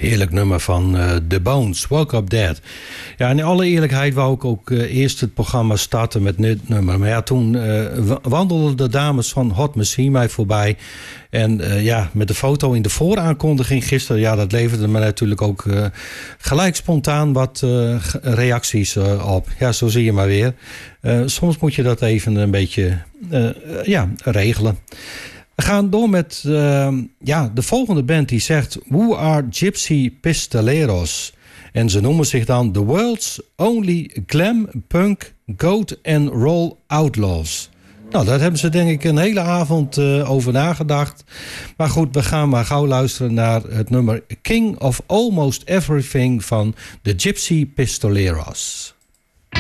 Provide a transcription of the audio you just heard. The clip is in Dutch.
Heerlijk nummer van The Bones, Woke Up Dead. Ja, in alle eerlijkheid wou ik ook eerst het programma starten met dit nummer. Maar ja, toen wandelden de dames van Hot Machine mij voorbij. En met de foto in de vooraankondiging gisteren... ja, dat leverde me natuurlijk ook gelijk spontaan wat reacties op. Ja, zo zie je maar weer. Soms moet je dat even een beetje regelen. We gaan door met de volgende band die zegt... Who are Gypsy Pistoleros? En ze noemen zich dan The World's Only Glam, Punk, Goat and Roll Outlaws. Nou, daar hebben ze denk ik een hele avond over nagedacht. Maar goed, we gaan maar gauw luisteren naar het nummer King of Almost Everything van The Gypsy Pistoleros.